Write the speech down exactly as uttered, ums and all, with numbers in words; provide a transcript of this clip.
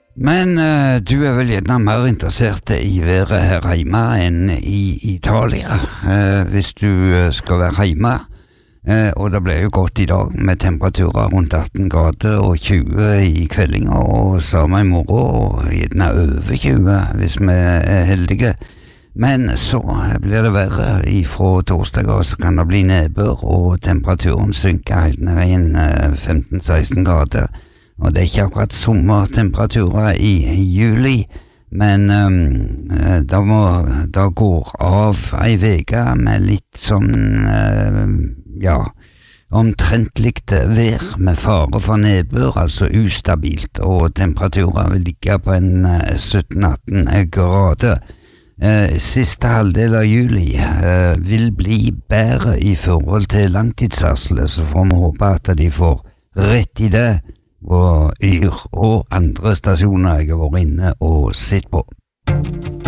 Men uh, du er vel gjerne mer interessert i været her hjemme enn i Italia, uh, hvis du uh, skal være hjemme. Uh, og det ble jo godt i dag med temperaturer rundt atten grader og tjue i kveldinga og samme i morgen, og gjerne over tjue hvis vi er heldige. Men så blir det verre ifra torsdag, og så kan det bli nedbør, og temperaturen synker helt ned i uh, femten til seksten grader. Og det er ikke akkurat sommertemperaturer i, i juli, men um, da, må, da går av ei veke med litt sånn, uh, ja, omtrentligt vær med fare for nedbør, altså ustabilt, og temperaturer vil ligge på en uh, sytten til atten grader. Uh, siste halvdel av juli uh, vil bli bedre i forhold til langtidsvarselet, så får vi håpe at de får rett i det, og Yr og andre stasjoner jeg har vært inne og sett på.